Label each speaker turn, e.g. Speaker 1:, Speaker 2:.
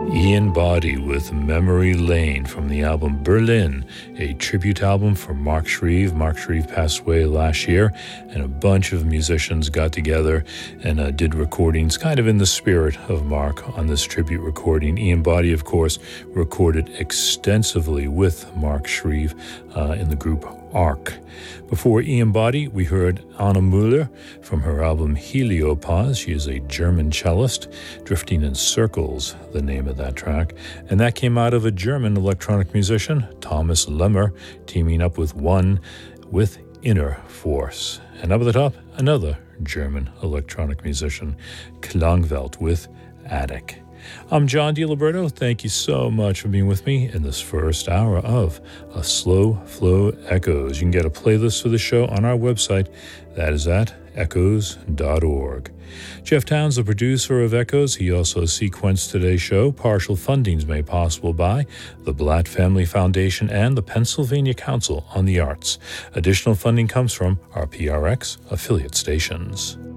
Speaker 1: Ian Boddy with Memory Lane from the album Berlin, a tribute album for Mark Shreve. Mark Shreve passed away last year, and a bunch of musicians got together and did recordings kind of in the spirit of Mark on this tribute recording. Ian Boddy, of course, recorded extensively with Mark Shreve in the group Arc. Before Ian Boddy, we heard Anna Müller from her album Heliopause. She is a German cellist. Drifting in Circles, the name of that track. And that came out of a German electronic musician, Thomas Lemmer, teaming up with One with Inner Force. And up at the top, another German electronic musician, Klangwelt with Attic. I'm John DiLiberto. Thank you so much for being with me in this first hour of A Slow Flow Echoes. You can get a playlist for the show on our website. That is at echoes.org. Jeff Towns, the producer of Echoes, he also sequenced today's show. Partial fundings made possible by the Blatt Family Foundation and the Pennsylvania Council on the Arts. Additional funding comes from our PRX affiliate stations.